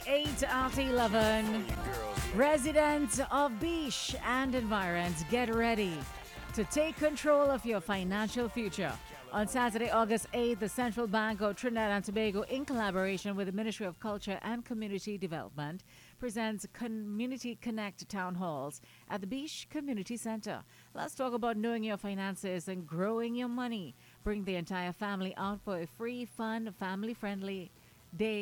8 at 11. Residents of Beach and environs, get ready to take control of your financial future. On Saturday, August 8th, the Central Bank of Trinidad and Tobago, in collaboration with the Ministry of Culture and Community Development, presents Community Connect Town Halls at the Beach Community Center. Let's talk about knowing your finances and growing your money. Bring the entire family out for a free, fun, family-friendly day